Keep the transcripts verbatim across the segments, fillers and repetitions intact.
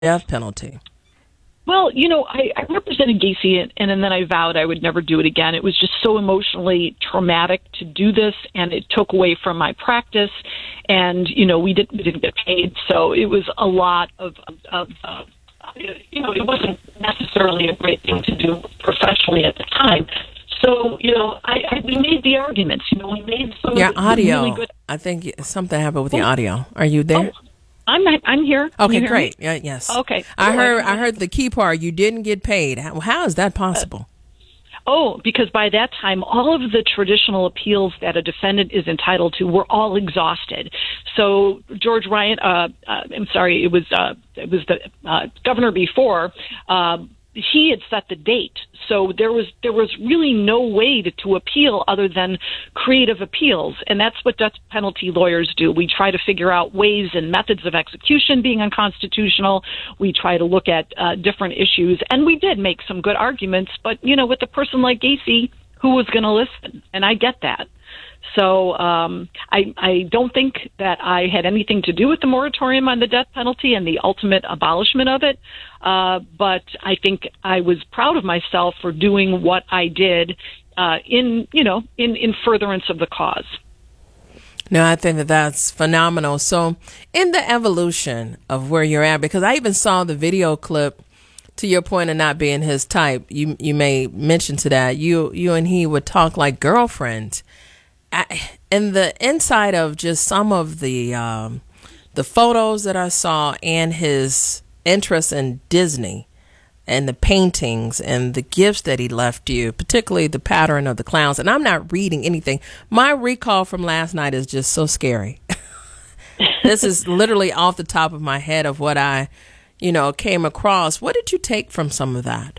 death penalty? Well, you know, I, I represented Gacy, and, and then I vowed I would never do it again. It was just so emotionally traumatic to do this, and it took away from my practice. And you know, we didn't we didn't get paid, so it was a lot of, of, of uh, you know, it wasn't necessarily a great thing to do professionally at the time. So, you know, I, I we made the arguments. You know, we made some your of the audio. Really good. I think something happened with the audio. Are you there? Oh, I'm I'm here. Okay, you great. Yeah, yes. Okay. I oh, heard. I heard the key part. You didn't get paid. How, how is that possible? Uh, oh, because by that time, all of the traditional appeals that a defendant is entitled to were all exhausted. So George Ryan. Uh, uh, I'm sorry. It was. Uh, it was the uh, governor before. Uh, he had set the date. So there was there was really no way to, to appeal other than creative appeals. And that's what death penalty lawyers do. We try to figure out ways and methods of execution being unconstitutional. We try to look at uh, different issues. And we did make some good arguments. But, you know, with a person like Gacy, who was going to listen? And I get that. So um, I, I don't think that I had anything to do with the moratorium on the death penalty and the ultimate abolishment of it. Uh, but I think I was proud of myself for doing what I did uh, in, you know, in, in furtherance of the cause. No, I think that that's phenomenal. So in the evolution of where you're at, because I even saw the video clip, to your point of not being his type, you you may mention to that, you you and he would talk like girlfriends. I, in the inside of just some of the um, the photos that I saw and his interest in Disney and the paintings and the gifts that he left you, particularly the pattern of the clowns. And I'm not reading anything. My recall from last night is just so scary. This is literally off the top of my head of what I, you know, came across. What did you take from some of that?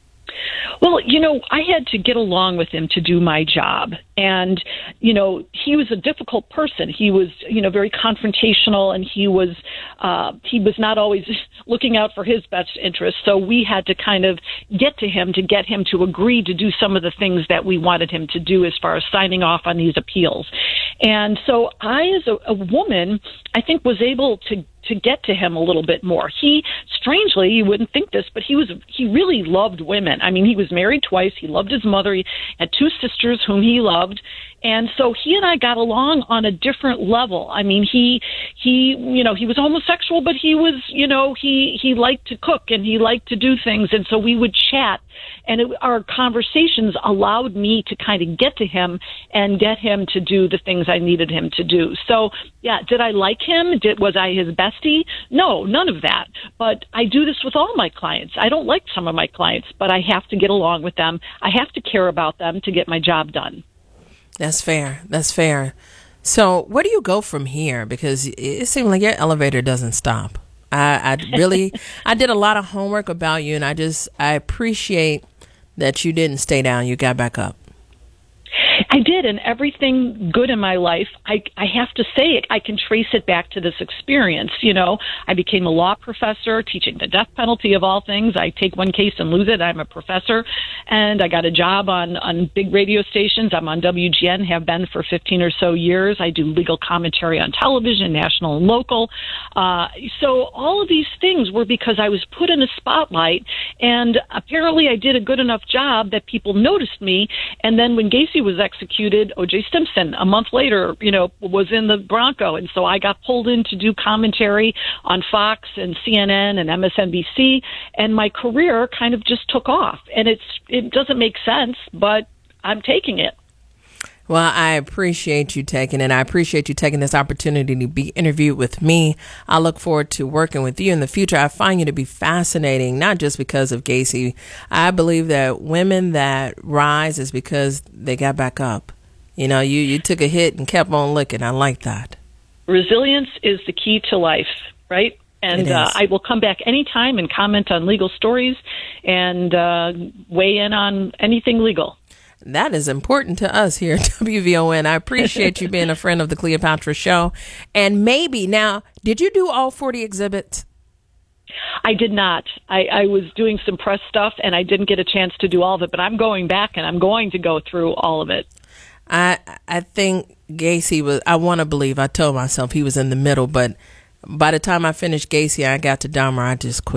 Well, you know, I had to get along with him to do my job. And, you know, he was a difficult person. He was, you know, very confrontational, and he was uh, he was not always looking out for his best interests. So we had to kind of get to him to get him to agree to do some of the things that we wanted him to do as far as signing off on these appeals. And so I, as a, a woman, I think was able to to get to him a little bit more. He, strangely, you wouldn't think this, but he was he really loved women. I mean, he was married twice. He loved his mother. He had two sisters whom he loved. And so he and I got along on a different level. I mean, he, he, you know, he was homosexual, but he was, you know, he, he liked to cook and he liked to do things. And so we would chat, and it, our conversations allowed me to kind of get to him and get him to do the things I needed him to do. So, yeah, did I like him? Did, was I his bestie? No, none of that. But I do this with all my clients. I don't like some of my clients, but I have to get along with them. I have to care about them to get my job done. That's fair. That's fair. So where do you go from here? Because it seems like your elevator doesn't stop. I, I really, I did a lot of homework about you, and I just, I appreciate that you didn't stay down. You got back up. I did, and everything good in my life, I, I have to say it, I can trace it back to this experience. You know, I became a law professor teaching the death penalty of all things. I take one case and lose it. I'm a professor, and I got a job on, on big radio stations. I'm on W G N, have been for fifteen or so years. I do legal commentary on television, national and local. Uh, so all of these things were because I was put in a spotlight, and apparently I did a good enough job that people noticed me. And then when Gacy was executed, O J Simpson, a month later, you know, was in the Bronco. And so I got pulled in to do commentary on Fox and C N N and M S N B C. And my career kind of just took off. And it's it doesn't make sense, but I'm taking it. Well, I appreciate you taking it. I appreciate you taking this opportunity to be interviewed with me. I look forward to working with you in the future. I find you to be fascinating, not just because of Gacy. I believe that women that rise is because they got back up. You know, you, you took a hit and kept on looking. I like that. Resilience is the key to life, right? And uh, I will come back anytime and comment on legal stories and uh, weigh in on anything legal. That is important to us here at W V O N. I appreciate you being a friend of the Cleopatra Show. And maybe now, did you do all forty exhibits? I did not. I, I was doing some press stuff, and I didn't get a chance to do all of it. But I'm going back, and I'm going to go through all of it. I I think Gacy was, I want to believe, I told myself he was in the middle, but by the time I finished Gacy, I got to Dahmer, I just quit.